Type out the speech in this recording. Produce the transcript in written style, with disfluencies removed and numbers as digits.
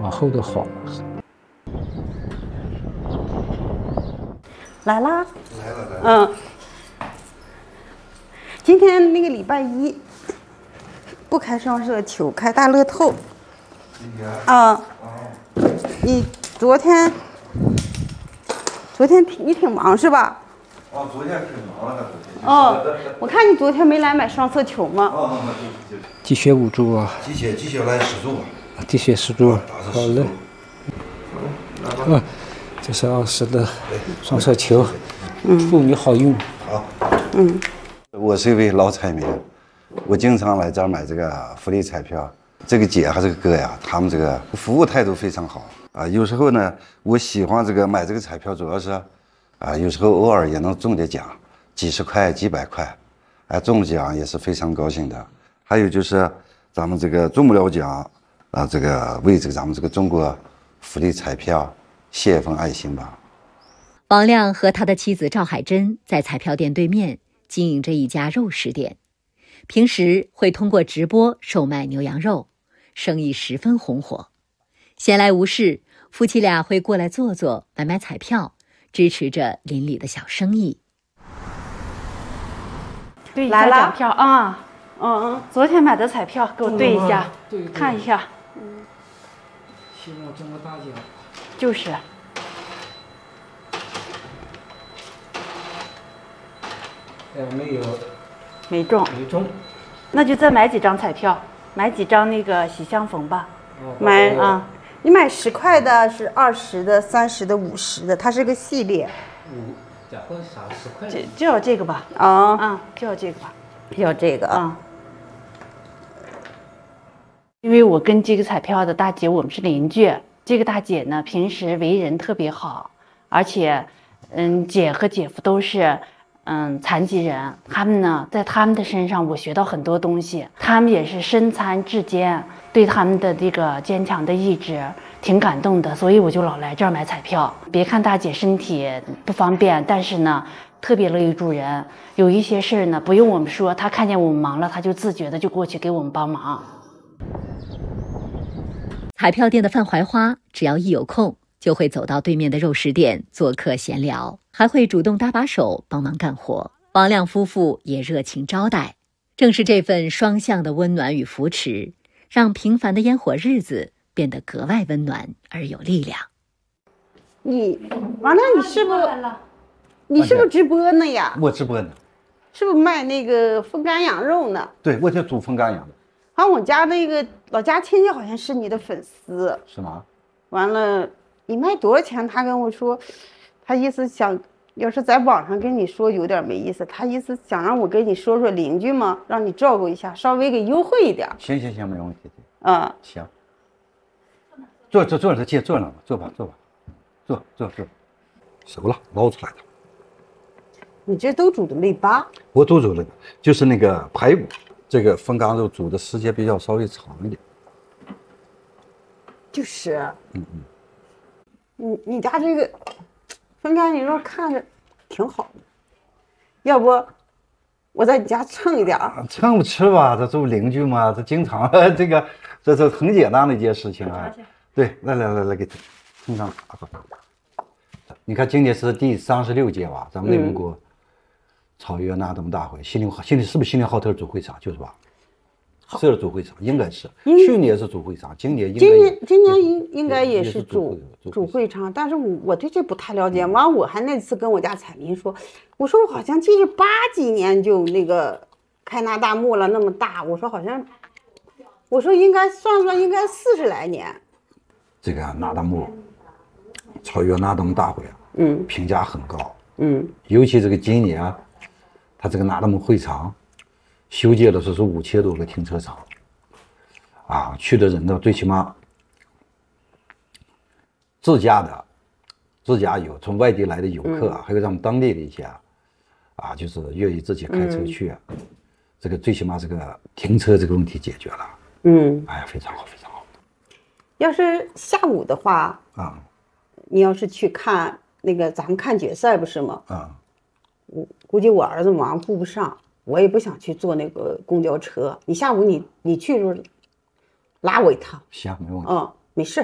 往后头好。 来啦， 来了。 今天那个礼拜一不开双色球，开大乐透。 今天你昨天你挺忙是吧？ 昨天挺忙了， 我看你昨天没来买双色球吗？ 鸡血5注啊！ 鸡血来10注吧。 鸡血10注，好嘞。这是20的双色球，祝你好运。 好。我是一位老彩民，我经常来这儿买这个福利彩票。这个姐和这个哥呀，他们这个服务态度非常好啊。有时候呢，我喜欢这个买这个彩票，主要是有时候偶尔也能中点奖，几十块、几百块，中奖也是非常高兴的。还有就是咱们这个中不了奖这个为这个咱们这个中国福利彩票献一份爱心吧。 王亮和他的妻子赵海珍在彩票店对面经营着一家肉食店，平时会通过直播售卖牛羊肉，生意十分红火。闲来无事，夫妻俩会过来坐坐，买彩票，支持着邻里的小生意。 对一下奖票啊！昨天买的彩票给我对一下，看一下。 希望中个大奖。 就是。没中。那就再买几张彩票，买几张那个喜相逢吧。 你买10块的，是20的、30的、50的，它是个系列。 假货啥10块？ 就要这个吧。就要这个吧。 要这个因为我跟这个彩票的大姐我们是邻居，这个大姐呢平时为人特别好，而且姐和姐夫都是残疾人，他们呢在他们的身上我学到很多东西，他们也是身残志坚，对他们的这个坚强的意志挺感动的，所以我就老来这儿买彩票。别看大姐身体不方便，但是呢特别乐意助人，有一些事呢不用我们说，她看见我们忙了，她就自觉的就过去给我们帮忙。 彩票店的范怀花只要一有空就会走到对面的肉食店做客闲聊，还会主动搭把手帮忙干活。王亮夫妇也热情招待，正是这份双向的温暖与扶持，让平凡的烟火日子变得格外温暖而有力量。 王亮，你是不是直播呢呀？ 我直播呢。 是不是卖那个风干羊肉呢？ 对，我就煮风干羊的。 我家那个老家亲戚好像是你的粉丝。 是吗？ 完了，你卖多少钱？他跟我说，他意思想，要是在网上跟你说有点没意思，他意思想让我跟你说说邻居嘛，让你照顾一下，稍微给优惠一点。 行，没问题。行。坐着姐坐那吧，坐吧，坐。熟了，捞出来的。 你这都煮的没疤？ 我都煮了，就是那个排骨，这个风干肉煮的时间比较稍微长一点。 就是。你家这个风干羊肉看着挺好的，要不我在你家蹭一点？ 蹭不吃吧，这做邻居嘛，这经常这很简单的一件事情啊。对，来给蹭上。你看今年是第36届吧，咱们内蒙古草原纳东大会，是不是西宁浩特主会场？就是吧？是主会场，应该是。去年是主会场，今年应该也是主会场，但是我对这不太了解。完，我还那次跟我家彩民说，我说我好像记着80几年就那个开纳大幕了，那么大，我说应该算应该40来年。 这个纳大幕草原纳东大会评价很高，尤其这个今年他这个纳大幕会场修建的是5000多个停车场，去的人呢，最起码自驾游，从外地来的游客还有咱们当地的一些就是愿意自己开车去，这个最起码这个停车这个问题解决了，非常好。 要是下午的话你要是去看那个咱们看决赛不是吗？我估计我儿子忙顾不上，我也不想去坐那个公交车。你下午你去时候拉我一趟。 行，没问题。 没事。